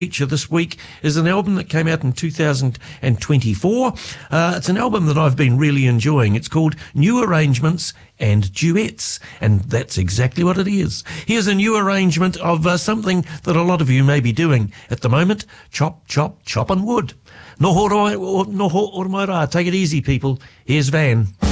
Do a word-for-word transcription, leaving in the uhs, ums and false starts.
feature this week is an album that came out in two thousand twenty-four. Uh, it's an album that I've been really enjoying. It's called New Arrangements and Duets, and that's exactly what it is. Here's a new arrangement of uh, something that a lot of you may be doing at the moment: chop, chop, chopping wood. No ho, no ho, no ho, or my ra. Take it easy, people. Here's Van.